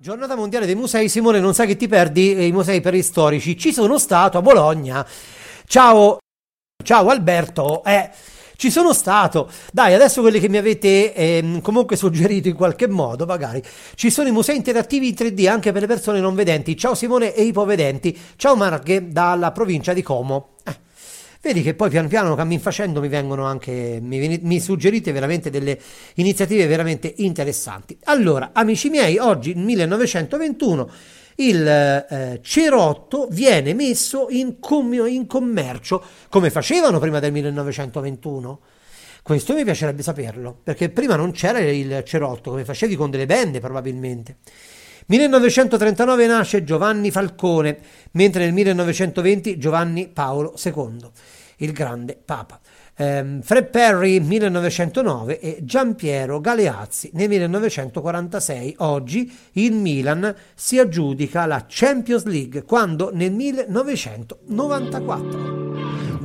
Giornata mondiale dei musei, Simone, non sai che ti perdi i musei preistorici. Ci sono stato a Bologna. Ciao, ciao Alberto. Ci sono stato. Dai, adesso quelli che mi avete comunque suggerito in qualche modo, magari. Ci sono i musei interattivi in 3D anche per le persone non vedenti. Ciao Simone e ipovedenti. Ciao Marghe dalla provincia di Como. Vedi che poi pian piano cammin facendo mi vengono anche, mi suggerite veramente delle iniziative veramente interessanti. Allora, amici miei, oggi nel 1921 il cerotto viene messo in commercio, come facevano prima del 1921. Questo mi piacerebbe saperlo, perché prima non c'era il cerotto, come facevi con delle bende probabilmente. 1939 nasce Giovanni Falcone, mentre nel 1920 Giovanni Paolo II, il grande Papa. Fred Perry 1909 e Giampiero Galeazzi nel 1946. Oggi il Milan si aggiudica la Champions League, quando nel 1994.